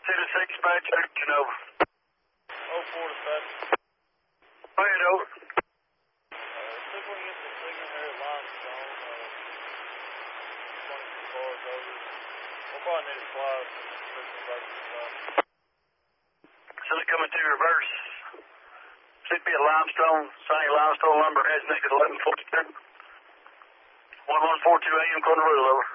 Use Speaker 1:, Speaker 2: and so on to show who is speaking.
Speaker 1: 2 to 6, dispatch, action over.
Speaker 2: 04 dispatch.
Speaker 1: Go ahead, over.
Speaker 2: See if we can get the signal here at Limestone. 22 cars over. We'll probably need a flash.
Speaker 1: So they're coming to reverse. Should be a Limestone, Sunny Limestone Lumber, has negative 1142. 1142 AM, corner road, over.